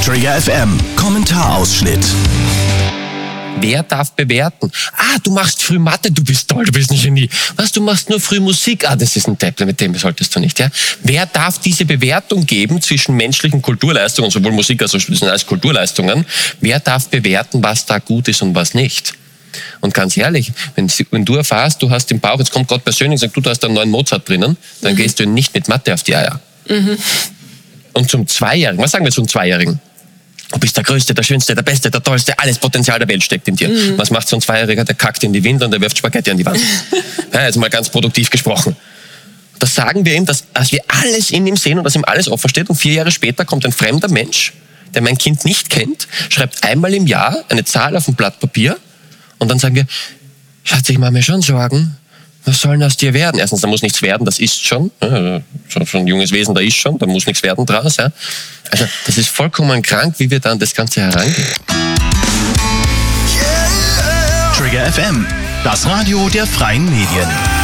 Trigger FM Kommentarausschnitt. Wer darf bewerten? Du machst früh Mathe, du bist toll, du bist ein Genie. Was, du machst nur früh Musik? Das ist ein Depp, mit dem solltest du nicht, ja? Wer darf diese Bewertung geben zwischen menschlichen Kulturleistungen, sowohl Musik als auch Kulturleistungen? Wer darf bewerten, was da gut ist und was nicht? Und ganz ehrlich, wenn du erfährst, du hast im Bauch, jetzt kommt Gott persönlich und sagt, du hast einen neuen Mozart drinnen, dann gehst du nicht mit Mathe auf die Eier. Und zum Zweijährigen, was sagen wir zum Zweijährigen? Du bist der Größte, der Schönste, der Beste, der Tollste, alles Potenzial der Welt steckt in dir. Was macht so ein Zweijähriger? Der kackt in die Windel und der wirft Spaghetti an die Wand. Ja, jetzt mal ganz produktiv gesprochen. Das sagen wir ihm, dass wir alles in ihm sehen und dass ihm alles offen steht. Und 4 Jahre später kommt ein fremder Mensch, der mein Kind nicht kennt, schreibt einmal im Jahr eine Zahl auf ein Blatt Papier und dann sagen wir, Schatz, ich mache mir schon Sorgen. Was soll denn aus dir werden? Erstens, da muss nichts werden, das ist schon. Ja, schon ein junges Wesen, da ist schon, da muss nichts werden draus. Ja. Also das ist vollkommen krank, wie wir dann das Ganze herangehen. Trigger FM, das Radio der freien Medien.